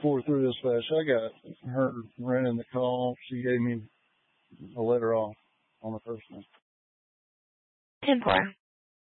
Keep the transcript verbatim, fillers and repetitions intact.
four through this fast. I got her running the call. She gave me a letter off on the first one. ten four.